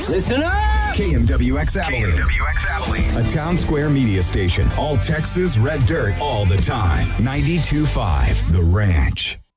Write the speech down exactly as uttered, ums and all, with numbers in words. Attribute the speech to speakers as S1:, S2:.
S1: Listen up!
S2: K M W X Abilene.
S3: K M W X Abilene.
S2: A Town Square media station. All Texas red dirt all the time. ninety-two point five The Ranch.